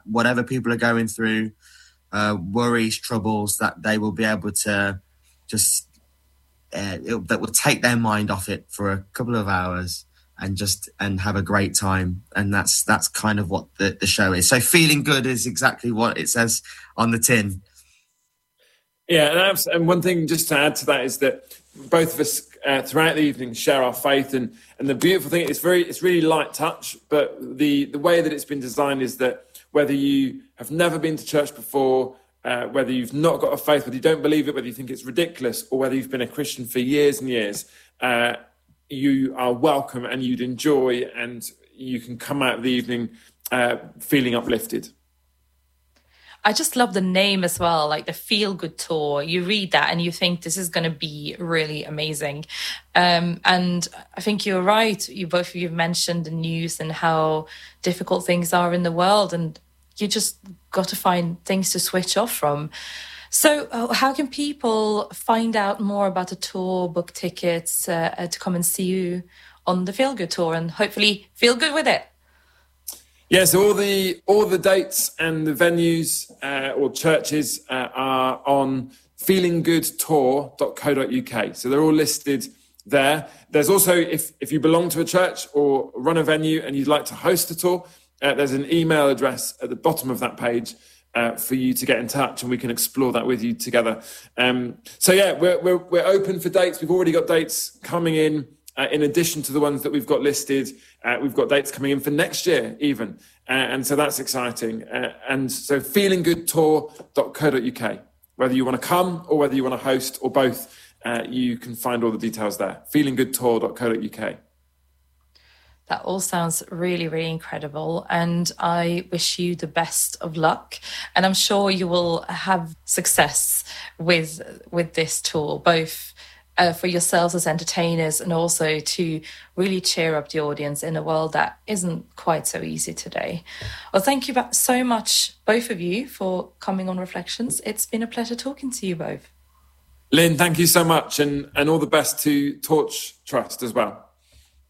whatever people are going through, worries, troubles, that they will be able to just that will take their mind off it for a couple of hours and have a great time. And that's kind of what the show is. So feeling good is exactly what it says on the tin. Yeah, and one thing just to add to that is that both of us throughout the evening share our faith, and the beautiful thing, it's really light touch, but the way that it's been designed is that whether you have never been to church before, whether you've not got a faith, whether you don't believe it, whether you think it's ridiculous, or whether you've been a Christian for years and years, you are welcome and you'd enjoy, and you can come out of the evening feeling uplifted. I just love the name as well, like the Feel Good Tour. You read that and you think this is going to be really amazing. And I think you're right. Both of you have mentioned the news and how difficult things are in the world, and you just got to find things to switch off from. So how can people find out more about the tour, book tickets to come and see you on the Feel Good Tour and hopefully feel good with it? Yeah, so all the dates and the venues or churches are on feelinggoodtour.co.uk. So they're all listed there. There's also, if you belong to a church or run a venue and you'd like to host a tour, there's an email address at the bottom of that page for you to get in touch, and we can explore that with you together. So yeah, we're open for dates. We've already got dates coming in addition to the ones that we've got listed. We've got dates coming in for next year even. And so that's exciting. And so feelinggoodtour.co.uk. Whether you want to come or whether you want to host or both, you can find all the details there. feelinggoodtour.co.uk. That all sounds really, really incredible. And I wish you the best of luck. And I'm sure you will have success with this tour, both for yourselves as entertainers and also to really cheer up the audience in a world that isn't quite so easy today. Well, thank you so much, both of you, for coming on Reflections. It's been a pleasure talking to you both. Lynn, thank you so much, and all the best to Torch Trust as well.